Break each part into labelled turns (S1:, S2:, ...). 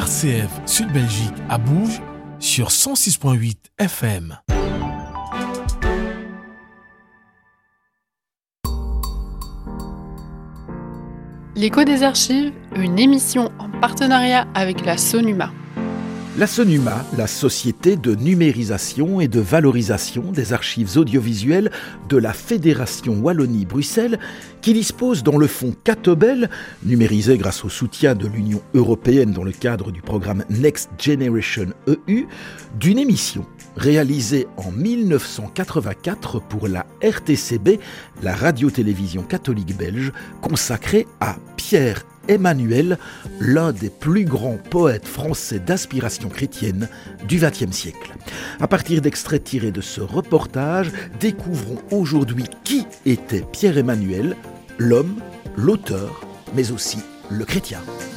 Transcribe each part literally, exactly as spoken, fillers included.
S1: R C F Sud Belgique à Bourges sur cent six virgule huit F M.
S2: L'écho des archives, une émission en partenariat avec la Sonuma.
S3: La Sonuma, la société de numérisation et de valorisation des archives audiovisuelles de la Fédération Wallonie-Bruxelles, qui dispose dans le fonds Catobel, numérisé grâce au soutien de l'Union européenne dans le cadre du programme Next Generation E U, d'une émission réalisée en dix-neuf cent quatre-vingt-quatre pour la R T C B, la radio-télévision catholique belge, consacrée à Pierre Emmanuel, l'un des plus grands poètes français d'inspiration chrétienne du vingtième siècle. À partir d'extraits tirés de ce reportage, découvrons aujourd'hui qui était Pierre Emmanuel, l'homme, l'auteur, mais aussi le chrétien.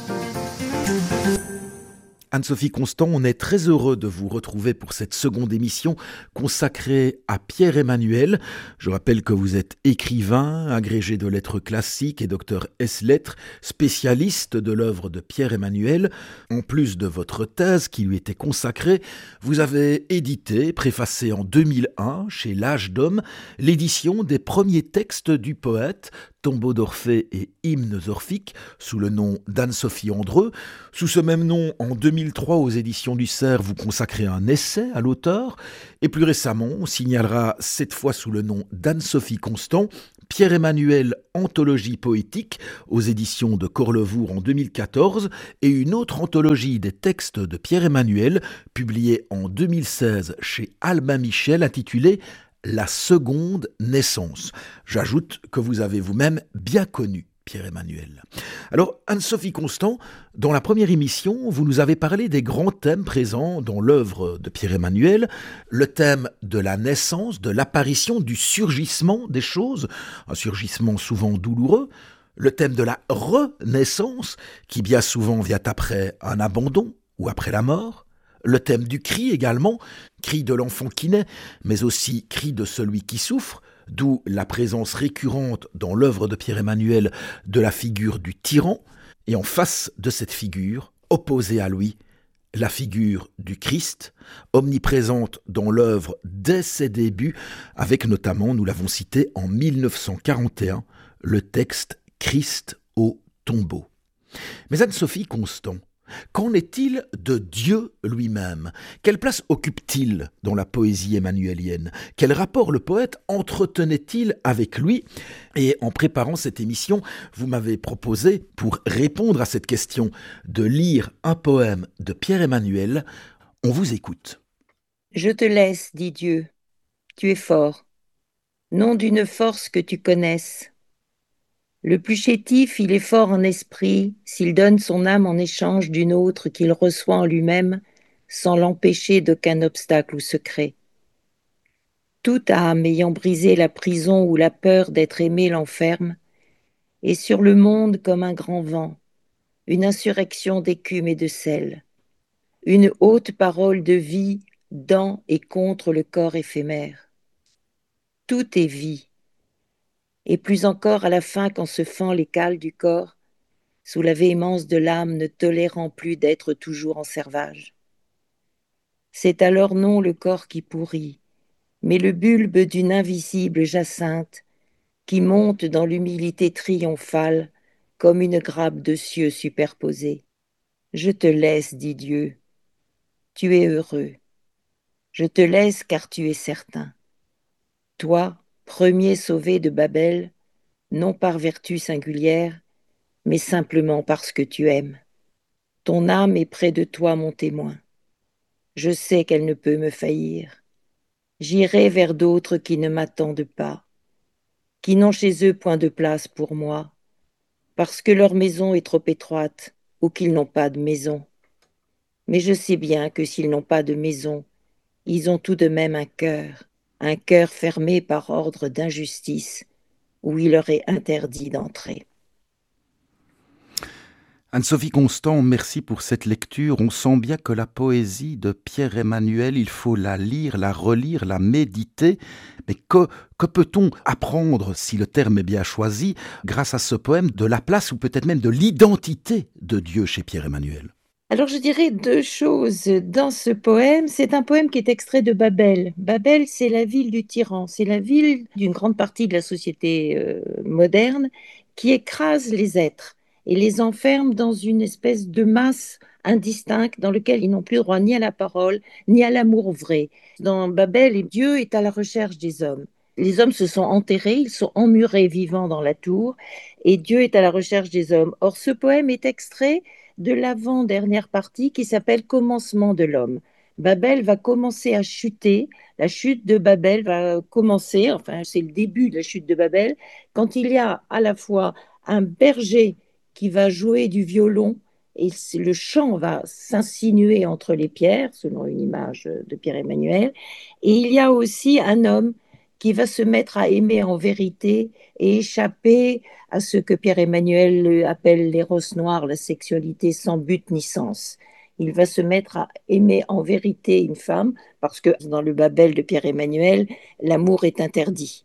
S3: Anne-Sophie Constant, on est très heureux de vous retrouver pour cette seconde émission consacrée à Pierre Emmanuel. Je rappelle que vous êtes écrivain, agrégé de lettres classiques et docteur ès-lettres, spécialiste de l'œuvre de Pierre Emmanuel. En plus de votre thèse qui lui était consacrée, vous avez édité, préfacé en deux mille un chez L'Âge d'Homme, l'édition des premiers textes du poète, Tombeau d'Orphée et Hymnes orphiques, sous le nom d'Anne-Sophie Andreu. Sous ce même nom, en deux mille trois, aux éditions du Cerf, vous consacrez un essai à l'auteur. Et plus récemment, on signalera cette fois sous le nom d'Anne-Sophie Constant, Pierre Emmanuel, anthologie poétique, aux éditions de Corlevour en deux mille quatorze, et une autre anthologie des textes de Pierre Emmanuel, publiée en deux mille seize chez Albin Michel, intitulée La seconde naissance. J'ajoute que vous avez vous-même bien connu Pierre Emmanuel. Alors, Anne-Sophie Constant, dans la première émission, vous nous avez parlé des grands thèmes présents dans l'œuvre de Pierre Emmanuel, le thème de la naissance, de l'apparition, du surgissement des choses, un surgissement souvent douloureux, le thème de la renaissance, qui bien souvent vient après un abandon ou après la mort, le thème du cri également, cri de l'enfant qui naît, mais aussi cri de celui qui souffre, d'où la présence récurrente dans l'œuvre de Pierre Emmanuel de la figure du tyran, et en face de cette figure, opposée à lui, la figure du Christ, omniprésente dans l'œuvre dès ses débuts, avec notamment, nous l'avons cité en dix-neuf cent quarante et un, le texte « Christ au tombeau ». Mais Anne-Sophie Constant, qu'en est-il de Dieu lui-même ? Quelle place occupe-t-il dans la poésie emmanuélienne ? Quel rapport le poète entretenait-il avec lui ? Et en préparant cette émission, vous m'avez proposé, pour répondre à cette question, de lire un poème de Pierre Emmanuel. On vous écoute.
S4: Je te laisse, dit Dieu. Tu es fort. Non d'une force que tu connaisses. Le plus chétif, il est fort en esprit, s'il donne son âme en échange d'une autre qu'il reçoit en lui-même, sans l'empêcher d'aucun obstacle ou secret. Toute âme ayant brisé la prison où la peur d'être aimée l'enferme, est sur le monde comme un grand vent, une insurrection d'écume et de sel, une haute parole de vie dans et contre le corps éphémère. Tout est vie. Et plus encore à la fin quand se fend les cales du corps, sous la véhémence de l'âme ne tolérant plus d'être toujours en servage. C'est alors non le corps qui pourrit, mais le bulbe d'une invisible jacinthe qui monte dans l'humilité triomphale comme une grappe de cieux superposée. Je te laisse, dit Dieu, tu es heureux. Je te laisse car tu es certain. Toi, premier sauvé de Babel, non par vertu singulière, mais simplement parce que tu aimes. Ton âme est près de toi, mon témoin. Je sais qu'elle ne peut me faillir. J'irai vers d'autres qui ne m'attendent pas, qui n'ont chez eux point de place pour moi, parce que leur maison est trop étroite ou qu'ils n'ont pas de maison. Mais je sais bien que s'ils n'ont pas de maison, ils ont tout de même un cœur, un cœur fermé par ordre d'injustice, où il leur est interdit d'entrer.
S3: Anne-Sophie Constant, merci pour cette lecture. On sent bien que la poésie de Pierre Emmanuel, il faut la lire, la relire, la méditer. Mais que, que peut-on apprendre, si le terme est bien choisi, grâce à ce poème, de la place ou peut-être même de l'identité de Dieu chez Pierre Emmanuel ?
S4: Alors je dirais deux choses dans ce poème. C'est un poème qui est extrait de Babel. Babel, c'est la ville du tyran, c'est la ville d'une grande partie de la société euh, moderne qui écrase les êtres et les enferme dans une espèce de masse indistincte dans laquelle ils n'ont plus droit ni à la parole, ni à l'amour vrai. Dans Babel, Dieu est à la recherche des hommes. Les hommes se sont enterrés, ils sont emmurés vivants dans la tour, et Dieu est à la recherche des hommes. Or, ce poème est extrait de l'avant-dernière partie qui s'appelle Commencement de l'homme. Babel va commencer à chuter, la chute de Babel va commencer, enfin c'est le début de la chute de Babel, quand il y a à la fois un berger qui va jouer du violon et le chant va s'insinuer entre les pierres, selon une image de Pierre-Emmanuel, et il y a aussi un homme qui va se mettre à aimer en vérité et échapper à ce que Pierre-Emmanuel appelle l'éros noir, la sexualité sans but ni sens. Il va se mettre à aimer en vérité une femme, parce que dans le Babel de Pierre-Emmanuel, l'amour est interdit.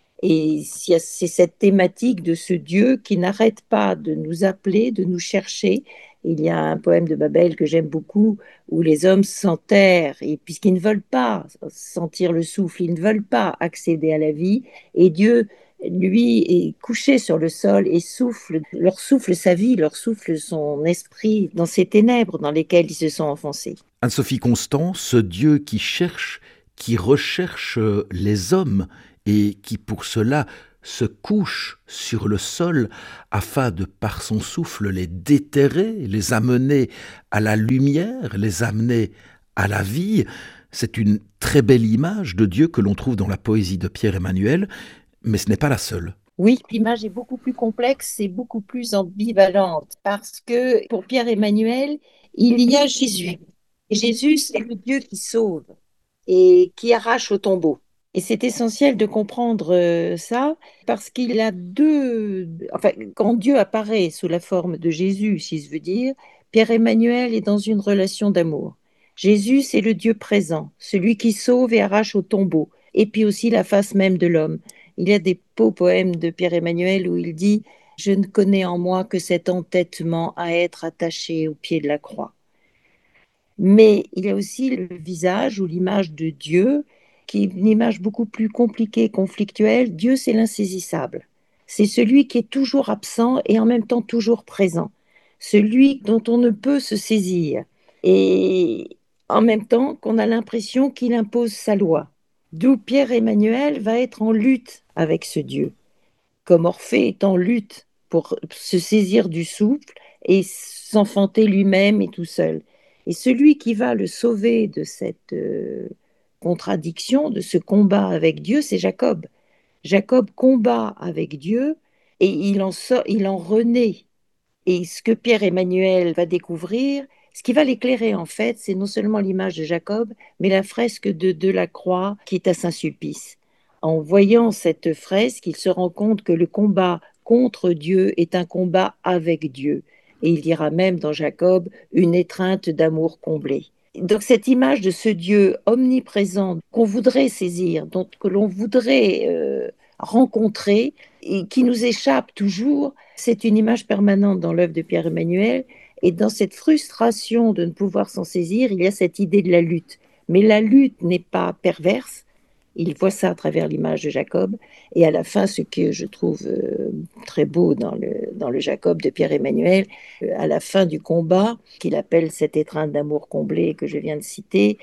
S4: Et c'est cette thématique de ce Dieu qui n'arrête pas de nous appeler, de nous chercher. Il y a un poème de Babel que j'aime beaucoup où les hommes s'enterrent et puisqu'ils ne veulent pas sentir le souffle, ils ne veulent pas accéder à la vie. Et Dieu, lui, est couché sur le sol et souffle, leur souffle sa vie, leur souffle son esprit dans ces ténèbres dans lesquelles ils se sont enfoncés.
S3: Anne-Sophie Constant, ce Dieu qui cherche, qui recherche les hommes et qui pour cela se couche sur le sol afin de par son souffle les déterrer, les amener à la lumière, les amener à la vie. C'est une très belle image de Dieu que l'on trouve dans la poésie de Pierre-Emmanuel, mais ce n'est pas la seule.
S4: Oui, l'image est beaucoup plus complexe et beaucoup plus ambivalente parce que pour Pierre-Emmanuel, il y a Jésus. Et Jésus, c'est le Dieu qui sauve et qui arrache au tombeau. Et c'est essentiel de comprendre euh, ça parce qu'il a deux... Enfin, quand Dieu apparaît sous la forme de Jésus, si je veux dire, Pierre-Emmanuel est dans une relation d'amour. Jésus, c'est le Dieu présent, celui qui sauve et arrache au tombeau, et puis aussi la face même de l'homme. Il y a des beaux poèmes de Pierre-Emmanuel où il dit « Je ne connais en moi que cet entêtement à être attaché au pied de la croix ». Mais il y a aussi le visage ou l'image de Dieu, qui est une image beaucoup plus compliquée, conflictuelle. Dieu, c'est l'insaisissable. C'est celui qui est toujours absent et en même temps toujours présent. Celui dont on ne peut se saisir. Et en même temps qu'on a l'impression qu'il impose sa loi. D'où Pierre-Emmanuel va être en lutte avec ce Dieu. Comme Orphée est en lutte pour se saisir du souffle et s'enfanter lui-même et tout seul. Et celui qui va le sauver de cette euh, contradiction, de ce combat avec Dieu, c'est Jacob. Jacob combat avec Dieu et il en, sort, il en renaît. Et ce que Pierre-Emmanuel va découvrir, ce qui va l'éclairer en fait, c'est non seulement l'image de Jacob, mais la fresque de Delacroix qui est à Saint-Sulpice. En voyant cette fresque, il se rend compte que le combat contre Dieu est un combat avec Dieu. Et il dira même dans Jacob une étreinte d'amour comblée. Donc cette image de ce Dieu omniprésent qu'on voudrait saisir, dont, que l'on voudrait euh, rencontrer et qui nous échappe toujours, c'est une image permanente dans l'œuvre de Pierre-Emmanuel. Et dans cette frustration de ne pouvoir s'en saisir, il y a cette idée de la lutte. Mais la lutte n'est pas perverse. Il voit ça à travers l'image de Jacob. Et à la fin, ce que je trouve euh, très beau dans le, dans le Jacob de Pierre-Emmanuel, euh, à la fin du combat, qu'il appelle cette étreinte d'amour comblé que je viens de citer,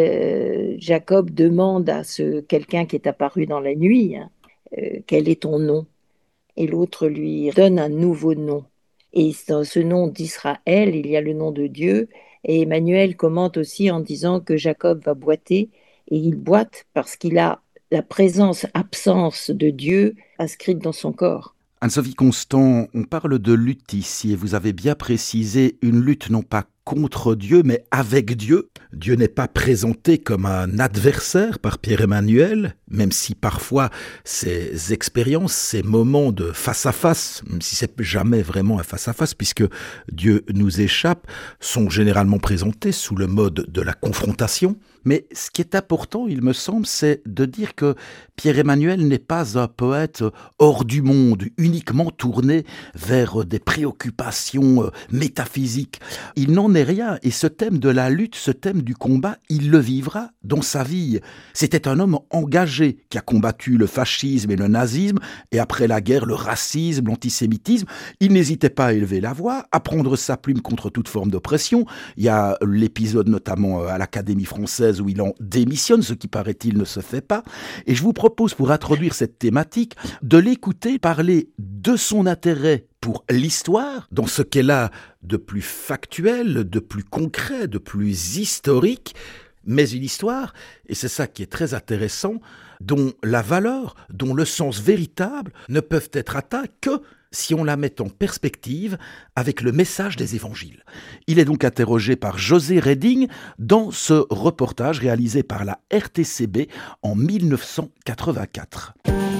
S4: euh, Jacob demande à ce quelqu'un qui est apparu dans la nuit, hein, euh, quel est ton nom? Et l'autre lui donne un nouveau nom. Et dans ce nom d'Israël, il y a le nom de Dieu. Et Emmanuel commente aussi en disant que Jacob va boiter. Et il boite parce qu'il a la présence-absence de Dieu inscrite dans son corps.
S3: Anne-Sophie Constant, on parle de lutte ici et vous avez bien précisé une lutte non pas contre Dieu mais avec Dieu. Dieu n'est pas présenté comme un adversaire par Pierre-Emmanuel, même si parfois ces expériences, ces moments de face-à-face, même si c'est jamais vraiment un face-à-face puisque Dieu nous échappe, sont généralement présentés sous le mode de la confrontation. Mais ce qui est important, il me semble, c'est de dire que Pierre-Emmanuel n'est pas un poète hors du monde, uniquement tourné vers des préoccupations métaphysiques. Il n'en est n'est rien. Et ce thème de la lutte, ce thème du combat, il le vivra dans sa vie. C'était un homme engagé qui a combattu le fascisme et le nazisme, et après la guerre, le racisme, l'antisémitisme. Il n'hésitait pas à élever la voix, à prendre sa plume contre toute forme d'oppression. Il y a l'épisode notamment à l'Académie française où il en démissionne, ce qui paraît-il ne se fait pas. Et je vous propose, pour introduire cette thématique, de l'écouter parler de son intérêt pour l'histoire, dans ce qu'elle a de plus factuel, de plus concret, de plus historique, mais une histoire, et c'est ça qui est très intéressant, dont la valeur, dont le sens véritable ne peuvent être atteints que si on la met en perspective avec le message des évangiles. Il est donc interrogé par José Reding dans ce reportage réalisé par la R T C B en mille neuf cent quatre-vingt-quatre.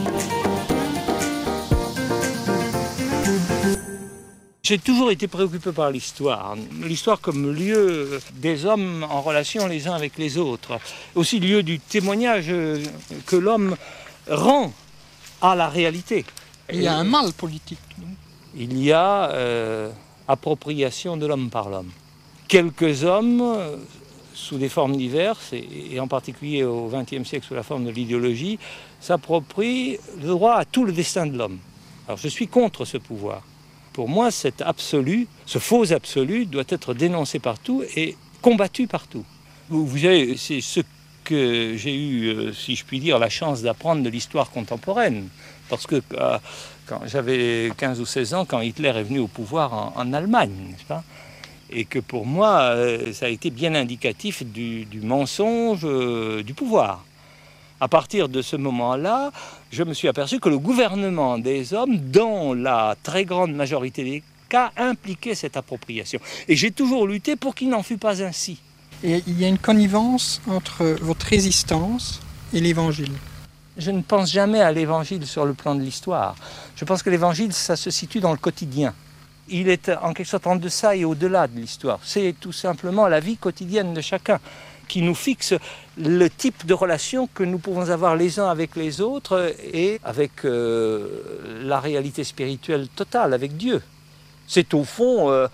S5: J'ai toujours été préoccupé par l'histoire. L'histoire comme lieu des hommes en relation les uns avec les autres. Aussi lieu du témoignage que l'homme rend à la réalité.
S6: Il y a un mal politique.
S5: Il y a euh, appropriation de l'homme par l'homme. Quelques hommes, euh, sous des formes diverses, et, et en particulier au vingtième siècle sous la forme de l'idéologie, s'approprient le droit à tout le destin de l'homme. Alors je suis contre ce pouvoir. Pour moi, cet absolu, ce faux absolu, doit être dénoncé partout et combattu partout. Vous, vous savez, c'est ce que j'ai eu, euh, si je puis dire, la chance d'apprendre de l'histoire contemporaine. Parce que euh, quand j'avais quinze ou seize ans, quand Hitler est venu au pouvoir en, en Allemagne, n'est-ce pas ? Et que pour moi, euh, ça a été bien indicatif du, du mensonge euh, du pouvoir. À partir de ce moment-là, je me suis aperçu que le gouvernement des hommes, dans la très grande majorité des cas, impliquait cette appropriation. Et j'ai toujours lutté pour qu'il n'en fût pas ainsi.
S6: Et il y a une connivence entre votre résistance et l'Évangile.
S5: Je ne pense jamais à l'Évangile sur le plan de l'histoire. Je pense que l'Évangile, ça se situe dans le quotidien. Il est en quelque sorte en deçà et au-delà de l'histoire. C'est tout simplement la vie quotidienne de chacun qui nous fixe le type de relation que nous pouvons avoir les uns avec les autres et avec euh, la réalité spirituelle totale, avec Dieu. C'est au fond euh,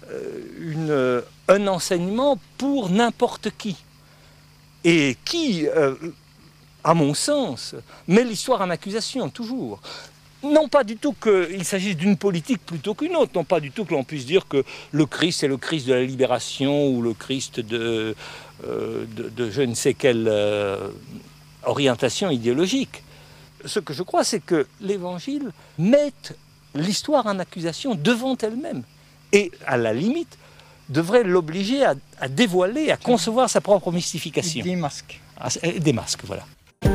S5: une, un enseignement pour n'importe qui. Et qui, euh, à mon sens, met l'histoire en accusation, toujours. Non pas du tout qu'il s'agisse d'une politique plutôt qu'une autre, non pas du tout que l'on puisse dire que le Christ est le Christ de la libération ou le Christ de, euh, de, de je ne sais quelle euh, orientation idéologique. Ce que je crois, c'est que l'Évangile met l'histoire en accusation devant elle-même et, à la limite, devrait l'obliger à, à dévoiler, à concevoir sa propre mystification.
S6: Des masques.
S5: Ah, des masques, voilà.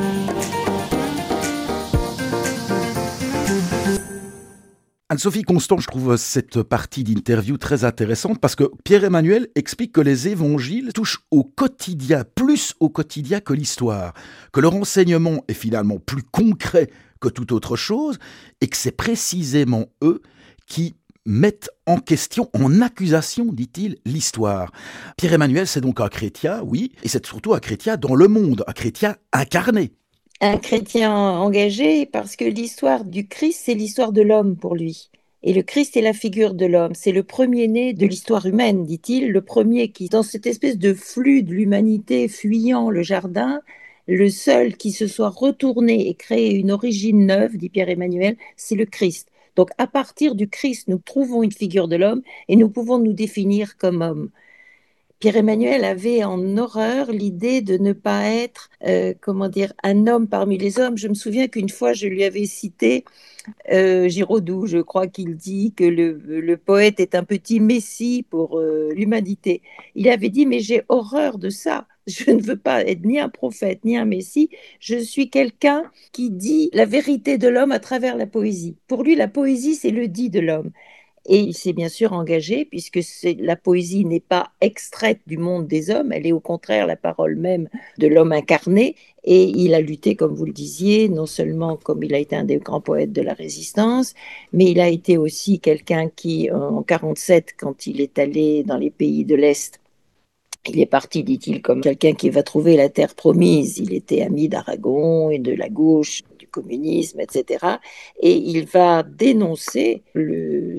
S3: Anne-Sophie Constant, je trouve cette partie d'interview très intéressante parce que Pierre-Emmanuel explique que les évangiles touchent au quotidien, plus au quotidien que l'histoire, que leur enseignement est finalement plus concret que toute autre chose et que c'est précisément eux qui mettent en question, en accusation, dit-il, l'histoire. Pierre-Emmanuel, c'est donc un chrétien, oui, et c'est surtout un chrétien dans le monde, un chrétien incarné.
S4: Un chrétien engagé parce que l'histoire du Christ, c'est l'histoire de l'homme pour lui. Et le Christ est la figure de l'homme. C'est le premier-né de l'histoire humaine, dit-il, le premier qui, dans cette espèce de flux de l'humanité fuyant le jardin, le seul qui se soit retourné et créé une origine neuve, dit Pierre-Emmanuel, c'est le Christ. Donc à partir du Christ, nous trouvons une figure de l'homme et nous pouvons nous définir comme homme. Pierre-Emmanuel avait en horreur l'idée de ne pas être, euh, comment dire, un homme parmi les hommes. Je me souviens qu'une fois, je lui avais cité euh, Giraudoux, je crois qu'il dit que le, le poète est un petit messie pour euh, l'humanité. Il avait dit, mais j'ai horreur de ça. Je ne veux pas être ni un prophète, ni un messie. Je suis quelqu'un qui dit la vérité de l'homme à travers la poésie. Pour lui, la poésie, c'est le dit de l'homme. Et il s'est bien sûr engagé, puisque c'est, la poésie n'est pas extraite du monde des hommes, elle est au contraire la parole même de l'homme incarné. Et il a lutté, comme vous le disiez, non seulement comme il a été un des grands poètes de la Résistance, mais il a été aussi quelqu'un qui, en mille neuf cent quarante-sept, quand il est allé dans les pays de l'Est, il est parti, dit-il, comme quelqu'un qui va trouver la terre promise. Il était ami d'Aragon et de la gauche, du communisme, et cetera. Et il va dénoncer le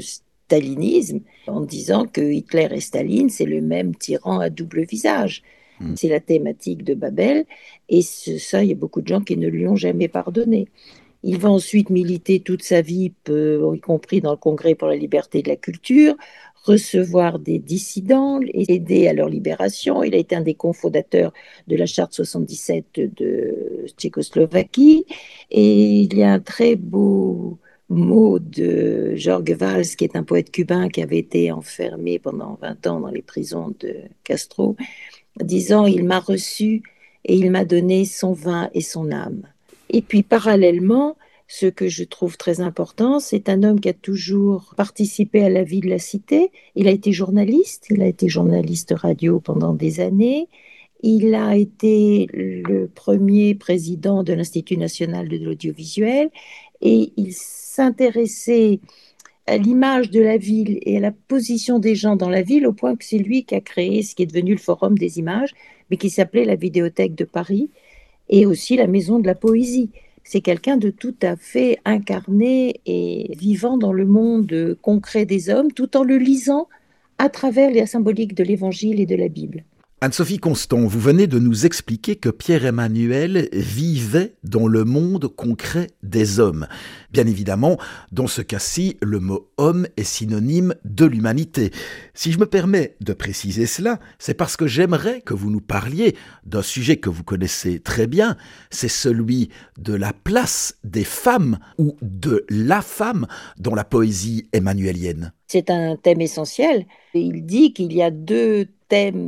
S4: stalinisme en disant que Hitler et Staline, c'est le même tyran à double visage. Mmh. C'est la thématique de Babel, et ce, ça, il y a beaucoup de gens qui ne lui ont jamais pardonné. Il va ensuite militer toute sa vie, peu, y compris dans le Congrès pour la liberté de la culture, recevoir des dissidents et aider à leur libération. Il a été un des cofondateurs de la Charte soixante-dix-sept de Tchécoslovaquie. Et il y a un très beau mot de Jorge Valls, qui est un poète cubain qui avait été enfermé pendant vingt ans dans les prisons de Castro, disant « Il m'a reçu et il m'a donné son vin et son âme ». Et puis parallèlement, ce que je trouve très important, c'est un homme qui a toujours participé à la vie de la cité. Il a été journaliste, il a été journaliste radio pendant des années. Il a été le premier président de l'Institut national de l'audiovisuel et il s'intéressait à l'image de la ville et à la position des gens dans la ville, au point que c'est lui qui a créé ce qui est devenu le Forum des images, mais qui s'appelait la Vidéothèque de Paris, et aussi la Maison de la Poésie. C'est quelqu'un de tout à fait incarné et vivant dans le monde concret des hommes, tout en le lisant à travers la symbolique de l'Évangile et de la Bible.
S3: Anne-Sophie Constant, vous venez de nous expliquer que Pierre-Emmanuel vivait dans le monde concret des hommes. Bien évidemment, dans ce cas-ci, le mot « homme » est synonyme de l'humanité. Si je me permets de préciser cela, c'est parce que j'aimerais que vous nous parliez d'un sujet que vous connaissez très bien, c'est celui de la place des femmes ou de la femme dans la poésie emmanuélienne.
S4: C'est un thème essentiel. Il dit qu'il y a deux thèmes